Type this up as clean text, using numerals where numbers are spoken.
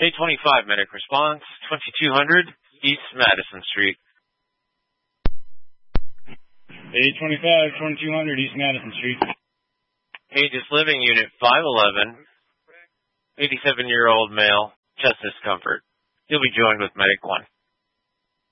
A25 medic response, 2200 East Madison Street. A25, 2200 East Madison Street. Aegis Living Unit 511, 87-year-old male, chest discomfort. You'll be joined with Medic 1.